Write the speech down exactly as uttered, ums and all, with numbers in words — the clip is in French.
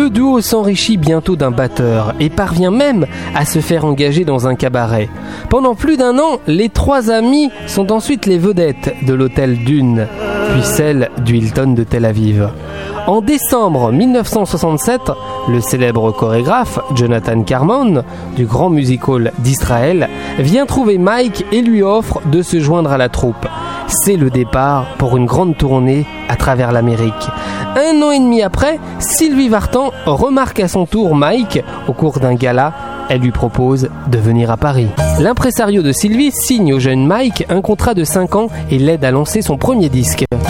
Le duo s'enrichit bientôt d'un batteur et parvient même à se faire engager dans un cabaret. Pendant plus d'un an, les trois amis sont ensuite les vedettes de l'hôtel Dune, puis celle du Hilton de Tel Aviv. En décembre mille neuf cent soixante-sept, le célèbre chorégraphe Jonathan Carmon, du grand music hall d'Israël, vient trouver Mike et lui offre de se joindre à la troupe. C'est le départ pour une grande tournée à travers l'Amérique. Un an et demi après, Sylvie Vartan remarque à son tour Mike au cours d'un gala. Elle lui propose de venir à Paris. L'impresario de Sylvie signe au jeune Mike un contrat de cinq ans et l'aide à lancer son premier disque.